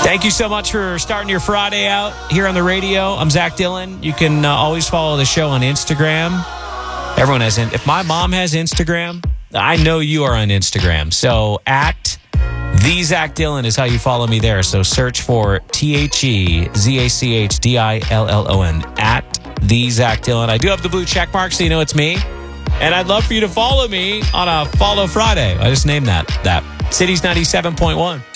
Thank you so much for starting your Friday out here on the radio. I'm Zach Dillon. You can always follow the show on Instagram. Everyone has, if my mom has Instagram, I know you are on Instagram. So at the Zach Dillon is how you follow me there. So search for TheZachdillon at the Zach Dillon. I do have the blue check mark, so you know it's me. And I'd love for you to follow me on a Follow Friday. I just named that. Cities 97.1.